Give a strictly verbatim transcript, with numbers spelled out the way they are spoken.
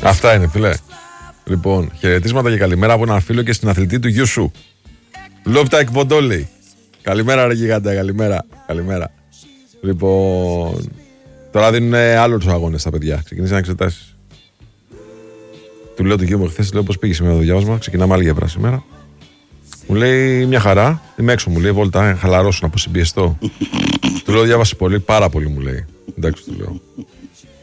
Αυτά είναι, φίλε. Λοιπόν, χαιρετίσματα και καλημέρα από έναν φίλο και στην αθλητή του γιου σου. Λόπτα εκβοντόλεϊ. Καλημέρα, ρε γιγάντα, καλημέρα. Καλημέρα. Λοιπόν, τώρα δίνουν άλλους αγώνες στα παιδιά. Ξεκινήσαν εξετάσεις. Του λέω του γιου μου χθες, λέω πώς πήγε σήμερα το διάβασμα. Ξεκινάμε άλλη γεύρα σήμερα. Μου λέει μια χαρά. Είμαι έξω, μου λέει βόλτα, χαλαρώσουν από συμπιεστώ. Του λέω διάβασε πολύ, πάρα πολύ μου λέει. Εντάξει, του λέω.